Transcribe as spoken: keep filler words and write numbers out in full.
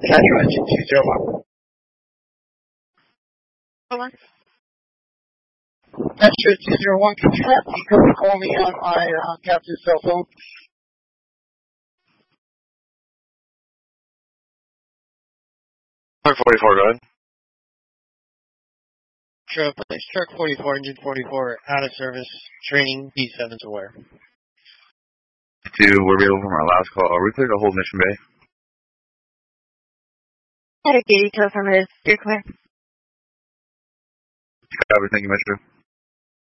That's right, two two zero one. Over. That's two two zero one. Can you have you can call me on my uh, captain's cell phone? Truck forty-four, go ahead. Sure, please. Truck forty-four, engine forty-four, out of service. Training, D seven's aware. Two, we're available from our last call. Are we clear to hold Mission Bay? Had a gate affirmative. You're clear. Copy, thank you, Metro.